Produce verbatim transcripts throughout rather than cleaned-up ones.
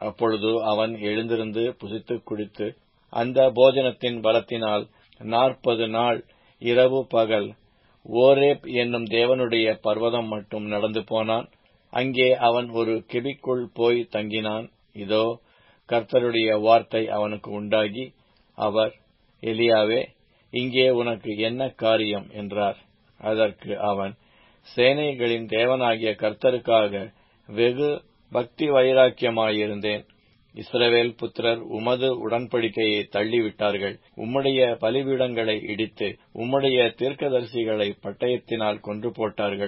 அப்பொழுது அவன் எழுந்திருந்து புசித்து குடித்து அந்த போஜனத்தின் பலத்தினால் நாற்பது நாள் இரவு பகல் ஓரேப் என்னும் தேவனுடைய பர்வதம் மட்டும் நடந்து போனான். அங்கே அவன் ஒரு கெபிக்குள் போய் தங்கினான். இதோ, கர்த்தருடைய வார்த்தை அவனுக்கு உண்டாகி, அவர், எலியாவே, இங்கே உனக்கு என்ன காரியம் என்றார். அதற்கு அவன், சேனைகளின் தேவனாகிய கர்த்தருக்காக வெகு பக்தி வைராக்கியமாயிருந்தேன். இஸ்ரவேல் புத்திரர் உமது உடன்படிக்கையை தள்ளிவிட்டார்கள். உம்முடைய பலிபீடங்களை இடித்து உம்முடைய தீர்க்கதரிசிகளை பட்டயத்தினால் கொன்று போட்டார்கள்.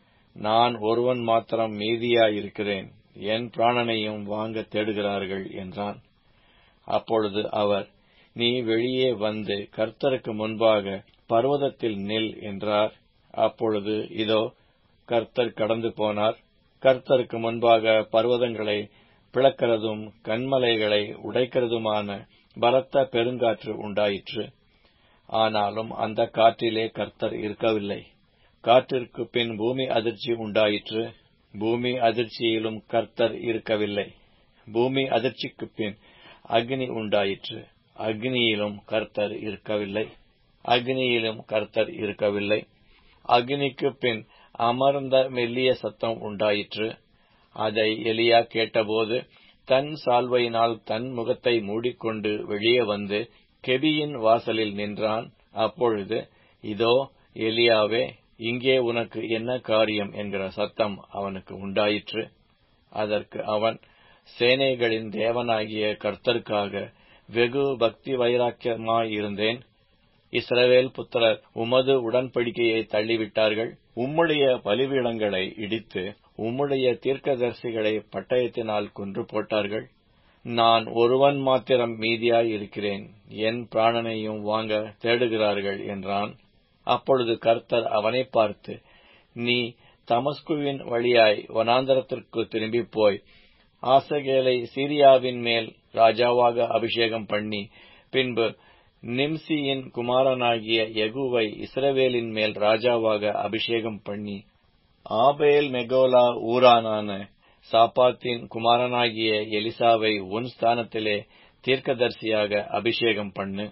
நான் ஒருவன் மாத்திரம் மீதியாயிருக்கிறேன். என் பிராணனையும் வாங்க தேடுகிறார்கள் என்றான். அப்பொழுது அவர், நீ வெளியே வந்து கர்த்தருக்கு முன்பாக பர்வதத்தில் நில் என்றார். அப்பொழுது இதோ, கர்த்தர் கடந்து போனார். கர்த்தருக்கு முன்பாக பர்வதங்களை பிளக்கிறதும் கன்மலைகளை உடைக்கிறதுமான பலத்த பெருங்காற்று உண்டாயிற்று. ஆனாலும் அந்த காற்றிலே கர்த்தர் இருக்கவில்லை. காற்றிற்கு பின் பூமி அதிர்ச்சி உண்டாயிற்று. பூமி அதிர்ச்சியிலும் கர்த்தர் இருக்கவில்லை. பூமி அதிர்ச்சிக்கு பின் அக்னி உண்டாயிற்று. அக்னியிலும் கர்த்தர் இருக்கவில்லை. அக்னியிலும் கர்த்தர் இருக்கவில்லை. அக்னிக்கு பின் அமர்ந்த மெல்லிய சத்தம் உண்டாயிற்று. அதை எலியா கேட்டபோது தன் சால்வையினால் தன் முகத்தை மூடிக்கொண்டு வெளியே வந்து கெபியின் வாசலில் நின்றான். அப்பொழுது, இதோ, எலியாவே, இங்கே உனக்கு என்ன காரியம் என்கிற சத்தம் அவனுக்கு உண்டாயிற்று. அதற்கு அவன், சேனைகளின் தேவனாகிய கர்த்தருக்காக வெகு பக்தி வைராக்கியமாயிருந்தேன். இஸ்ரவேல் புத்திரர் உமது உடன்படிக்கையை தள்ளிவிட்டார்கள். உம்முடைய பலிபீடங்களை இடித்து உம்முடைய தீர்க்கதரிசிகளை பட்டயத்தினால் கொன்று போட்டார்கள். நான் ஒருவன் மாத்திரம் மீதியாய் இருக்கிறேன். என் பிராணனையும் வாங்க தேடுகிறார்கள் என்றான். அப்பொழுது கர்த்தர் அவனை பார்த்து, நீ தமஸ்குவின் வழியாய் வனாந்தரத்திற்கு திரும்பி போய் ஆசகேலை சீரியாவின் மேல் ராஜாவாக அபிஷேகம் பண்ணி, பின்பு நிம்சியின் குமாரனாகிய யெகூவை இஸ்ரவேலின் மேல் ராஜாவாக அபிஷேகம் பண்ணி, ஆபேல் மெகோலா ஊரானான சாப்பாத்தின் குமாரனாகிய எலிசாவை உன் ஸ்தானத்திலே தீர்க்கதரிசியாக அபிஷேகம் பண்ணு.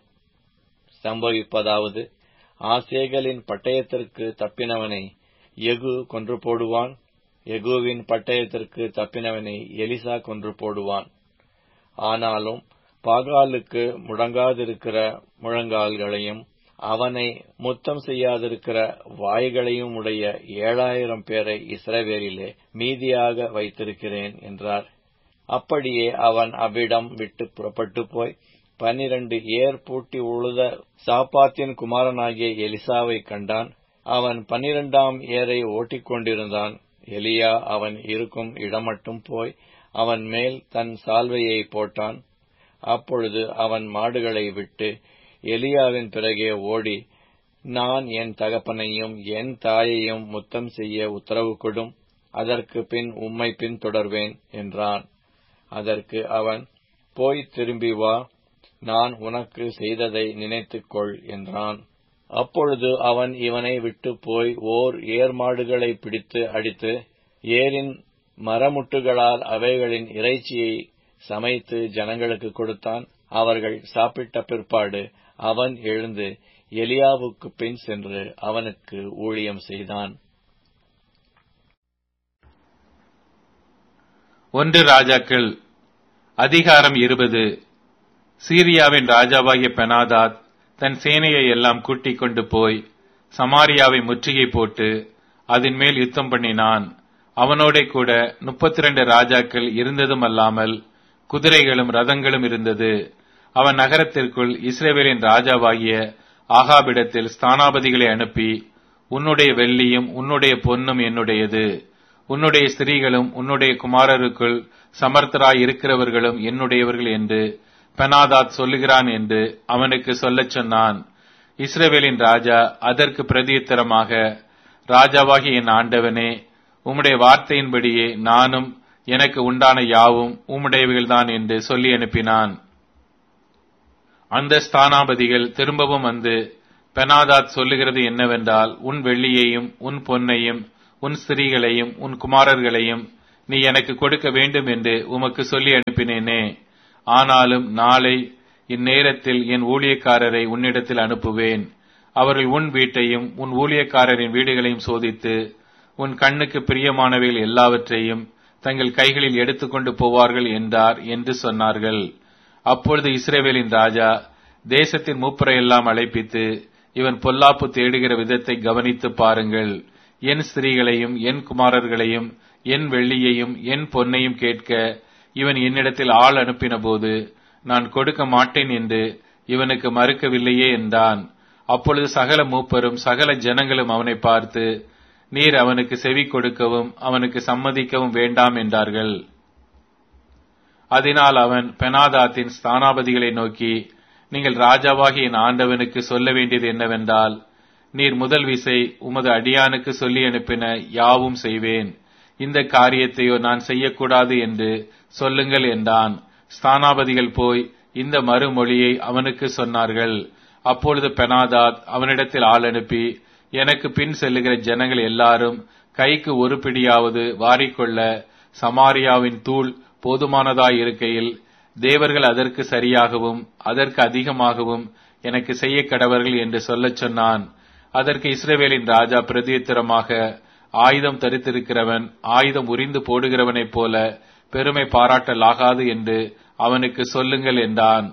சம்பவிப்பதாவது, ஆசேகலின் பட்டயத்திற்கு தப்பினவனை யெகூ கொன்று போடுவான். யெகூவின் பட்டயத்திற்கு தப்பினவனை எலிசா கொன்று போடுவான். ஆனாலும் பாகாலுக்கு முடங்காதிருக்கிற முழங்கால்களையும் அவனை முத்தம் செய்யாதிருக்கிற வாய்களையும் உடைய ஏழாயிரம் பேரை இஸ்ரவேலிலே மீதியாக வைத்திருக்கிறேன் என்றார். அப்படியே அவன் அவ்விடம் விட்டு புறப்பட்டு போய் பன்னிரண்டு ஏர் பூட்டி உழுத சாப்பாத்தின் குமாரனாகிய எலிசாவை கண்டான். அவன் பன்னிரண்டாம் ஏரை ஓட்டிக்கொண்டிருந்தான். எலியா அவன் இருக்கும் இடமட்டும் போய் அவன் மேல் தன் சால்வையை போட்டான். அப்பொழுது அவன் மாடுகளை விட்டு எலியாவின் பிறகே ஓடி, நான் என் தகப்பனையும் என் தாயையும் முத்தம் செய்ய உத்தரவு கொடும், அதற்கு பின் உம்மை பின்தொடர்வேன் என்றான். அதற்கு அவன், போய் திரும்பி வா, நான் உனக்கு செய்ததை நினைத்துக்கொள் என்றான். அப்பொழுது அவன் இவனை விட்டு போய் ஓர் ஏர் மாடுகளை பிடித்து அடித்து ஏரின் மரமுட்டுகளால் அவைகளின் இறைச்சியை சமைத்து ஜனங்களுக்கு கொடுத்தான். அவர்கள் சாப்பிட்ட பிற்பாடு அவன் எழுந்து எலியாவுக்கு பின் சென்று அவனுக்கு ஊழியம் செய்தான். ஒன்று ராஜாக்கள் அதிகாரம் இருபது. சீரியாவின் ராஜாவாகிய பெனாதாத் தன் சேனையை எல்லாம் கூட்டிக் கொண்டு போய் சமாரியாவை முற்றுகை போட்டு அதன் மேல் யுத்தம் பண்ணினான். அவனோட கூட முப்பத்தி இரண்டு ராஜாக்கள் இருந்ததும் அல்லாமல் குதிரைகளும் ரதங்களும் இருந்தது. அவன் நகரத்திற்குள் இஸ்ரவேலின் ராஜாவாகிய ஆகாபிடத்தில் ஸ்தானாபதிகளை அனுப்பி, உன்னுடைய வெள்ளியும் உன்னுடைய பொன்னும் என்னுடையது, உன்னுடைய ஸ்திரீகளும் உன்னுடைய குமாரருக்குள் சமர்த்தராய் இருக்கிறவர்களும் என்னுடையவர்கள் என்று பெனாதாத் சொல்லுகிறான் என்று அவனுக்கு சொல்லச் சொன்னான். இஸ்ரவேலின் ராஜா அதற்கு பிரதியுத்தரமாக, ராஜாவாகிய என் ஆண்டவனே, உம்முடைய வார்த்தையின்படியே நானும் எனக்கு உண்டான யாவும் உம்முடையவைகள்தான் என்று சொல்லி அனுப்பினான். அந்த ஸ்தானாபதிகள் திரும்பவும் வந்து, பெனாதாத் சொல்லுகிறது என்னவென்றால், உன் வெள்ளியையும் உன் பொன்னையும் உன் ஸ்திரீகளையும் உன் குமாரர்களையும் நீ எனக்கு கொடுக்க வேண்டும் என்று உமக்கு சொல்லி அனுப்பினேனே. ஆனாலும் நாளை இந்நேரத்தில் என் ஊழியக்காரரை உன்னிடத்தில் அனுப்புவேன். அவர்கள் உன் வீட்டையும் உன் ஊழியக்காரரின் வீடுகளையும் சோதித்து உன் கண்ணுக்கு பிரியமானவைகள் எல்லாவற்றையும் தங்கள் கைகளில் எடுத்துக்கொண்டு போவார்கள் என்றார் என்று சொன்னார்கள். அப்பொழுது இஸ்ரவேலின் ராஜா தேசத்தின் மூப்பரை எல்லாம் அழைப்பித்து, இவன் பொல்லாப்பு தேடுகிற விதத்தை கவனித்து பாருங்கள். என் ஸ்திரீகளையும் என் குமாரர்களையும் என் வெள்ளியையும் என் பொன்னையும் கேட்க இவன் என்னிடத்தில் ஆள் அனுப்பின போது நான் கொடுக்க மாட்டேன் என்று இவனுக்கு மறுக்கவில்லையே என்றான். அப்பொழுது சகல மூப்பரும் சகல ஜனங்களும் அவனை பார்த்து, நீர் அவனுக்கு செவி கொடுக்கவும் அவனுக்கு சம்மதிக்கவும் வேண்டாம் என்றார்கள். அதனால் அவன் பெனாதாத்தின் ஸ்தானாபதிகளை நோக்கி, நீங்கள் ராஜாவாகிய என் ஆண்டவனுக்கு சொல்ல வேண்டியது என்னவென்றால், நீர் முதல் விசை உமது அடியானுக்கு சொல்லி அனுப்பின யாவும் செய்வேன், இந்த காரியத்தையோ நான் செய்யக்கூடாது என்று சொல்லுங்கள் என்றான். ஸ்தானாபதிகள் போய் இந்த மறுமொழியை அவனுக்கு சொன்னார்கள். அப்பொழுது பெனாதாத் அவனிடத்தில் ஆள் அனுப்பி, எனக்கு பின் செல்லுகிற ஜனங்கள் எல்லாரும் கைக்கு ஒரு பிடியாவது வாரிக்கொள்ள சமாரியாவின் தூள் போதுமானதாய் இருக்கையில் தேவர்கள் அதற்கு சரியாகவும் அதற்கு அதிகமாகவும் எனக்கு செய்ய கடவர்கள் என்று சொல்லச் சொன்னான். அதற்கு இஸ்ரவேலின் ராஜா பிரதியுத்தரமாக, ஆயுதம் தரித்திருக்கிறவன் ஆயுதம் உரிந்து போடுகிறவனைப் போல பெருமை பாராட்டலாகாது என்று அவனுக்கு சொல்லுங்கள் என்றான்.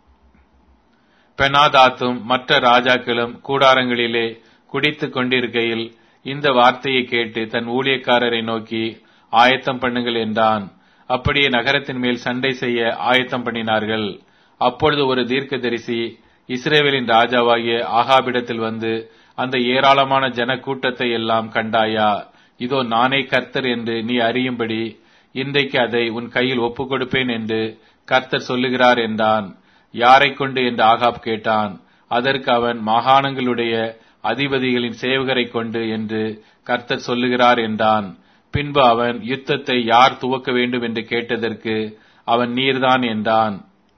பெனாதாத்தும் மற்ற ராஜாக்களும் கூடாரங்களிலே குடித்துக் கொண்டிருக்கையில் இந்த வார்த்தையை கேட்டு தன் ஊழியக்காரரை நோக்கி, ஆயத்தம் பண்ணுங்கள் என்றான். அப்படியே நகரத்தின் மேல் சண்டை செய்ய ஆயத்தம் பண்ணினார்கள். அப்பொழுது ஒரு தீர்க்கதரிசி இஸ்ரவேலின் ராஜாவாகிய ஆகாபிடத்தில் வந்து, அந்த ஏராளமான ஜன கூட்டத்தை எல்லாம் கண்டாயா? இதோ நானே கர்த்தர் என்று நீ அறியும்படி இன்றைக்கு அதை உன் கையில் ஒப்புக் கொடுப்பேன் என்று கர்த்தர் சொல்லுகிறார் என்றான். யாரை கொண்டு என்று ஆகாப் கேட்டான். அதற்கு அவன், மாகாணங்களுடைய அதிபதிகளின் சேவகரை கொண்டு என்று கர்த்தர் சொல்லுகிறார் என்றான். பின்பு அவன், யுத்தத்தை யார் துவக்க வேண்டும் என்று கேட்டதற்கு அவன், நீர்தான் என்றான்.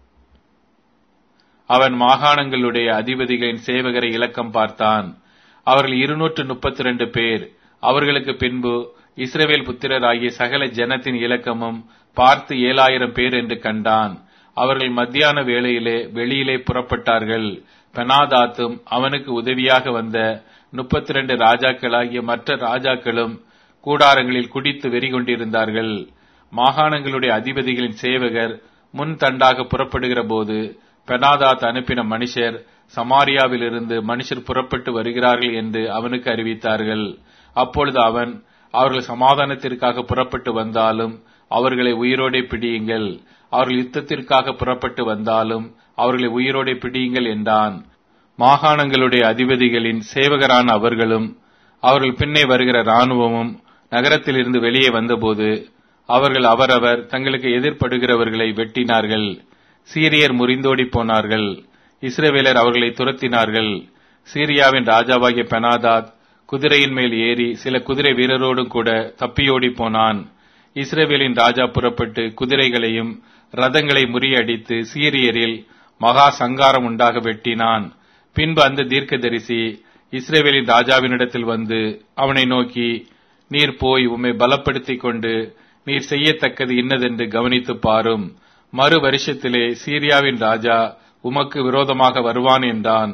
அவன் மாகாணங்களுடைய அதிபதிகளின் சேவகரை இலக்கம் பார்த்தான். அவர்கள் இருநூற்று முப்பத்தி இரண்டு பேர். அவர்களுக்கு பின்பு இஸ்ரவேல் புத்திரர் ஆகிய சகல ஜனத்தின் இலக்கமும் பார்த்து ஏழாயிரம் பேர் என்று கண்டான். அவர்கள் மத்தியான வேளையிலே வெளியிலே புறப்பட்டார்கள். பெனாதாத்தும் அவனுக்கு உதவியாக வந்த முப்பத்தி இரண்டு ராஜாக்களாகிய மற்ற ராஜாக்களும் கூடாரங்களில் குடித்து வெறி கொண்டிருந்தார்கள். மாகாணங்களுடைய அதிபதிகளின் சேவகர் முன் தண்டாக புறப்படுகிற போது பெனாதாத் அனுப்பின மனுஷர் சமாரியாவிலிருந்து மனுஷர் புறப்பட்டு வருகிறார்கள் என்று அவனுக்கு அறிவித்தார்கள். அப்பொழுது அவன், அவர்கள் சமாதானத்திற்காக புறப்பட்டு வந்தாலும் அவர்களை உயிரோடே பிடியுங்கள், அவர்கள் யுத்தத்திற்காக புறப்பட்டு வந்தாலும் அவர்களை உயிரோடே பிடியுங்கள் என்றான். மாகாணங்களுடைய அதிபதிகளின் சேவகரான அவர்களும் அவர்கள் பின்னே வருகிற இராணுவமும் நகரத்திலிருந்து வெளியே வந்தபோது அவர்கள் அவரவர் தங்களுக்கு எதிர்ப்படுகிறவர்களை வெட்டினார்கள். சீரியர் முறிந்தோடி போனார்கள். இஸ்ரவேலர் அவர்களை துரத்தினார்கள். சீரியாவின் ராஜாவாகிய பெனாதாத் குதிரையின் மேல் ஏறி சில குதிரை வீரரோடும் கூட தப்பியோடி போனான். இஸ்ரவேலின் ராஜா புறப்பட்டு குதிரைகளையும் ரதங்களை முறியடித்து சீரியரில் மகா சங்காரம் உண்டாக வெட்டினான். பின்பு அந்த தீர்க்கதரிசி இஸ்ரவேலின் ராஜாவினிடத்தில் வந்து அவனை நோக்கி, நீர் போய் உம்மை பலப்படுத்திக் கொண்டு நீர் செய்யத்தக்கது இன்னதென்று கவனித்து பாரும். மறு வருஷத்திலே சீரியாவின் ராஜா உமக்கு விரோதமாக வருவான் என்றான்.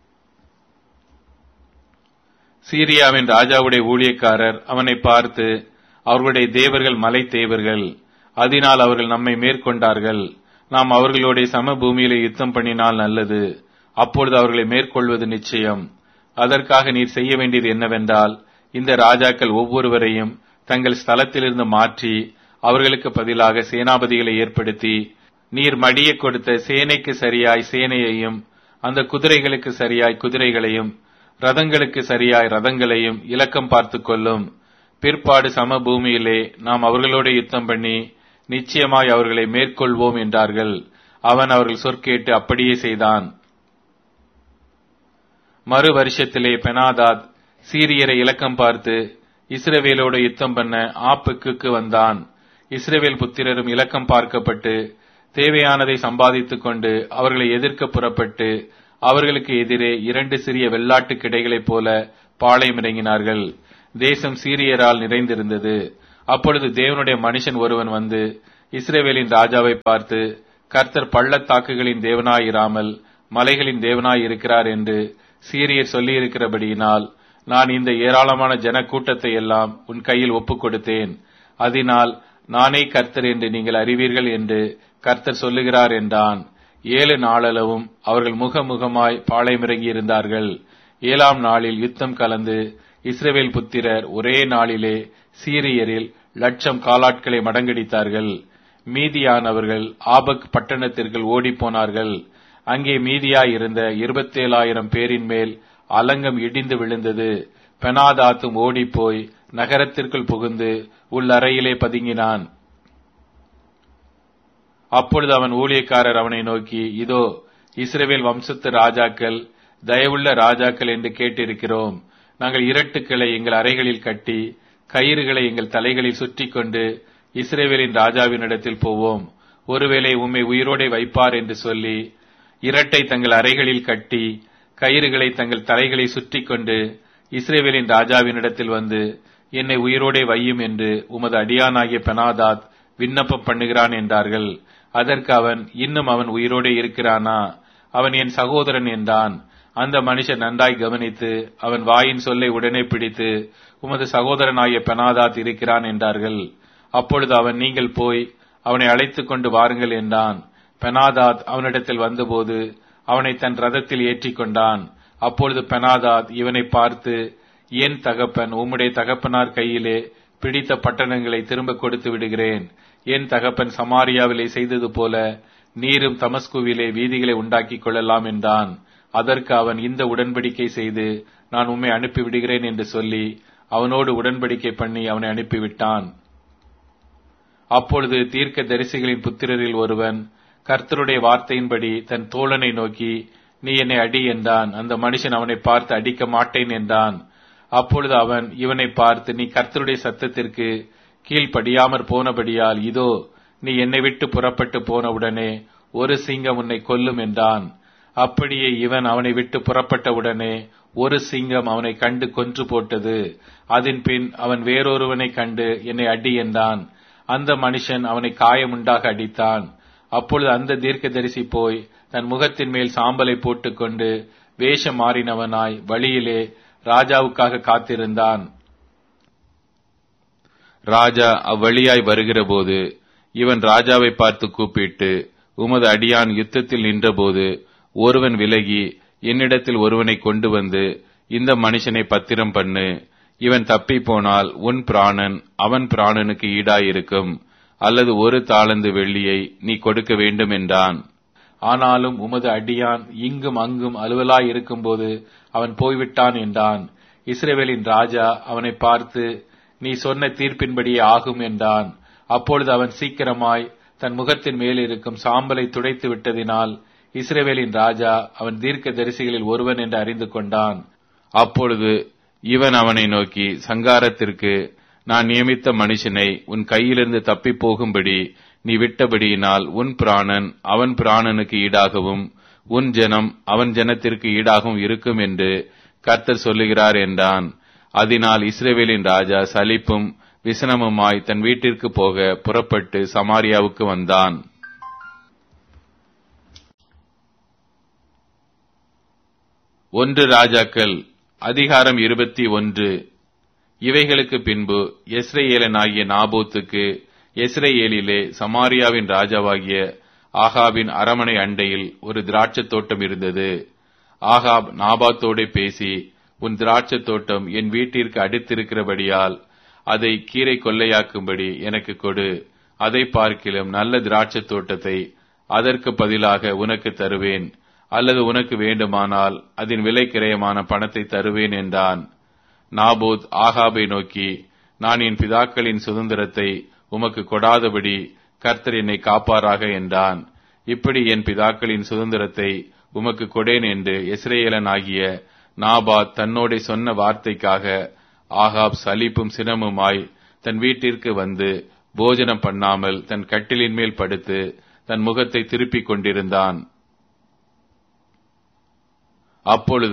சீரியாவின் ராஜாவுடைய ஊழியக்காரர் அவனை பார்த்து, அவர்களுடைய தேவர்கள் மலை தேவர்கள், அதனால் அவர்கள் நம்மை மேற்கொண்டார்கள். நாம் அவர்களுடைய சமபூமியிலே யுத்தம் பண்ணினால் நல்லது, அப்பொழுது அவர்களை மேற்கொள்வது நிச்சயம். அதற்காக நீர் செய்ய வேண்டியது என்னவென்றால், இந்த ராஜாக்கள் ஒவ்வொருவரையும் தங்கள் ஸ்தலத்திலிருந்து மாற்றி அவர்களுக்கு பதிலாக சேனாபதிகளை ஏற்படுத்தி, நீர் மடிய கொடுத்த சேனைக்கு சரியாய் சேனையையும் அந்த குதிரைகளுக்கு சரியாய் குதிரைகளையும் ரதங்களுக்கு சரியாய் ரதங்களையும் இலக்கம் பார்த்து கொள்ளும். பிற்பாடு சமபூமியிலே நாம் அவர்களோடு யுத்தம் பண்ணி நிச்சயமாய் அவர்களை மேற்கொள்வோம் என்றார்கள். அவன் அவர்கள் சொற்கேட்டு அப்படியே செய்தான். மறு வருஷத்திலே பெனாதாத் சீரியரை இலக்கம் பார்த்து இஸ்ரவேலோடு யுத்தம் பண்ண ஆப்புக்கு வந்தான். இஸ்ரவேல் புத்திரரும் இலக்கம் பார்க்கப்பட்டு தேவையானதை சம்பாதித்துக் கொண்டு அவர்களை எதிர்க்க புறப்பட்டு அவர்களுக்கு எதிரே இரண்டு சிறிய வெள்ளாட்டு கிடைகளைப் போல பாளையம் இறங்கினார்கள். தேசம் சீரியரால் நிறைந்திருந்தது. அப்பொழுது தேவனுடைய மனுஷன் ஒருவன் வந்து இஸ்ரவேலின் ராஜாவை பார்த்து, கர்த்தர் பள்ளத்தாக்குகளின் தேவனாயிராமல் மலைகளின் தேவனாயிருக்கிறார் என்று சீரியர் சொல்லியிருக்கிறபடியினால் நான் இந்த ஏராளமான ஜன கூட்டத்தை எல்லாம் உன் கையில் ஒப்புக் கொடுத்தேன். அதனால் நானே கர்த்தர் என்று நீங்கள் அறிவீர்கள் என்று கர்த்தர் சொல்லுகிறார் என்றான். ஏழு நாளளவும் அவர்கள் முகமுகமாய் பாளையமிறங்கி இருந்தார்கள். ஏழாம் நாளில் யுத்தம் கலந்து இஸ்ரவேல் புத்திரர் ஒரே நாளிலே சீரியரில் லட்சம் காலாட்களை மடங்கடித்தார்கள். மீதியானவர்கள் ஆபக் பட்டணத்திற்குள் ஓடிப்போனார்கள். அங்கே மீதியாயிருந்த இருபத்தேழாயிரம் பேரின் மேல் அலங்கம் இடிந்து விழுந்தது. பெனாதாத்தும் ஓடிப்போய் நகரத்திற்குள் புகுந்து உள்ளறையிலே பதுங்கினான். அப்பொழுது அவன் ஊழியக்காரர் அவனை நோக்கி, இதோ இஸ்ரவேல் வம்சத்து ராஜாக்கள் தயவுள்ள ராஜாக்கள் என்று கேட்டிருக்கிறோம். நாங்கள் இரட்டுக்களை எங்கள் அறைகளில் கட்டி கயிறுகளை எங்கள் தலைகளில் சுற்றி கொண்டு இஸ்ரவேலின் ராஜாவினிடத்தில் போவோம். ஒருவேளை உம்மை உயிரோடே வைப்பார் என்று சொல்லி இரட்டை தங்கள் அறைகளில் கட்டி கயிறுகளை தங்கள் தலைகளை சுற்றி கொண்டு இஸ்ரவேலின் ராஜாவினிடத்தில் வந்து என்னை உயிரோடே வையும் என்று உமது அடியானாகிய பெனாதாத் விண்ணப்பம் பண்ணுகிறான் என்றார்கள். அதற்கு அவன், இன்னும் அவன் உயிரோடே இருக்கிறானா? அவன் என் சகோதரன் என்றான். அந்த மனுஷன் நன்றாய் கவனித்து அவன் வாயின் சொல்லை உடனே பிடித்து, உமது சகோதரனாகிய பெனாதாத் இருக்கிறான் என்றார்கள். அப்பொழுது அவன், நீங்கள் போய் அவனை அழைத்துக் கொண்டு வாருங்கள் என்றான். பெனாதாத் அவனிடத்தில் வந்தபோது அவனை தன் ரதத்தில் ஏற்றிக் கொண்டான். அப்பொழுது பெனாதாத் இவனை பார்த்து, என் தகப்பன் உம்முடைய தகப்பனார் கையிலே பிடித்த பட்டணங்களை திரும்ப கொடுத்து விடுகிறேன். என் தகப்பன் சமாரியாவிலே செய்தது போல நீரும் தமஸ்குவிலே வீதிகளை உண்டாக்கிக் கொள்ளலாம் என்றான். அதற்கு அவன், இந்த உடன்படிக்கை செய்து நான் உம்மை அனுப்பிவிடுகிறேன் என்று சொல்லி அவனோடு உடன்படிக்கை பண்ணி அவனை அனுப்பிவிட்டான். அப்பொழுது தீர்க்க தரிசிகளின் புத்திரரில் ஒருவன் கர்த்தருடைய வார்த்தையின்படி தன் தோழனை நோக்கி, நீ என்னை அடி என்றான். அந்த மனுஷன் அவனை பார்த்து, அடிக்க மாட்டேன் என்றான். அப்பொழுது அவன் இவனை பார்த்து, நீ கர்த்தருடைய சத்தத்திற்கு கீழ்ப்படியாமற் போனபடியால் இதோ நீ என்னை விட்டு புறப்பட்டு போனவுடனே ஒரு சிங்கம் உன்னை கொல்லும் என்றான். அப்படியே இவன் அவனை விட்டு புறப்பட்டவுடனே ஒரு சிங்கம் அவனை கண்டு கொன்று போட்டது. அதன் பின் அவன் வேறொருவனை கண்டு என்னை அடி என்றான். அந்த மனுஷன் அவனை காயமுண்டாக அடித்தான். அப்பொழுது அந்த தீர்க்கதரிசி போய் தன் முகத்தின் மேல் சாம்பலை போட்டுக்கொண்டு வேஷம் மாறினவனாய் வழியிலே ராஜாவுக்காக காத்திருந்தான். ராஜா அவ்வழியாய் வருகிற போது இவன் ராஜாவை பார்த்து கூப்பிட்டு, உமது அடியான் யுத்தத்தில் நின்றபோது ஒருவன் விலகி என்னிடத்தில் ஒருவனை கொண்டு வந்து இந்த மனுஷனை பத்திரம் பண்ணு. இவன் தப்பி போனால் உன் பிராணன் அவன் பிராணனுக்கு ஈடாயிருக்கும். அல்லது ஒரு தாளந்து வெள்ளியை நீ கொடுக்க வேண்டும் என்றான். ஆனாலும் உமது அடியான் இங்கும் அங்கும் அலுவலாய் இருக்கும்போது அவன் போய்விட்டான் என்றான். இஸ்ரவேலின் ராஜா அவனை பார்த்து, நீ சொன்ன தீர்ப்பின்படியே ஆகும் என்றான். அப்பொழுது அவன் சீக்கிரமாய் தன் முகத்தின் மேல் இருக்கும் சாம்பலை துடைத்து விட்டதினால் இஸ்ரவேலின் ராஜா அவன் தீர்க்க தரிசிகளில் ஒருவன் என்று அறிந்து கொண்டான். அப்பொழுது இவன் அவனை நோக்கி, சங்காரத்திற்கு நான் நியமித்த மனுஷனை உன் கையிலிருந்து தப்பி போகும்படி நீ விட்டபடியினால் உன் பிராணன் அவன் பிராணனுக்கு ஈடாகவும் உன் ஜனம் அவன் ஜனத்திற்கு ஈடாகவும் இருக்கும் என்று கர்த்தர் சொல்லுகிறார் என்றான். அதனால் இஸ்ரவேலின் ராஜா சலிப்பும் விசனமுமாய் தன் வீட்டிற்கு போக புறப்பட்டு சமாரியாவுக்கு வந்தான். ஒன்று ராஜாக்கள் அதிகாரம் இருபத்தி ஒன்று. இவைகளுக்கு பின்பு யெஸ்ரயேலனாகிய நாபோத்துக்கு யெஸ்ரயேலிலே சமாரியாவின் ராஜாவாகிய ஆகாபின் அரமனை அண்டையில் ஒரு திராட்சை தோட்டம் இருந்தது. ஆகாப் நாபாத்தோடே பேசி, உன் திராட்சை தோட்டம் என் வீட்டிற்கு அடுத்திருக்கிறபடியால் அதை கீரை கொள்ளையாக்கும்படி எனக்கு கொடு. அதை பார்க்கிலும் நல்ல திராட்சை தோட்டத்தை அதற்கு பதிலாக உனக்கு தருவேன். அல்லது உனக்கு வேண்டுமானால் அதன் விலை கிரயமான பணத்தை தருவேன் என்றான். நாபோத் ஆகாபை நோக்கி, நான் என் பிதாக்களின் சுதந்திரத்தை உமக்கு கொடாதபடி கர்த்தர் என்னை காப்பாராக என்றான். இப்படி என் பிதாக்களின் சுதந்திரத்தை உமக்கு கொடேன் என்று யெஸ்ரயேலன் ஆகிய நாபாத் தன்னோட சொன்ன வார்த்தைக்காக ஆகாப் சலிப்பும் சினமுமாய் தன் வீட்டிற்கு வந்து போஜனம் பண்ணாமல் தன் கட்டிலின் மேல் படுத்து தன் முகத்தை திருப்பிக் கொண்டிருந்தான். அப்பொழுது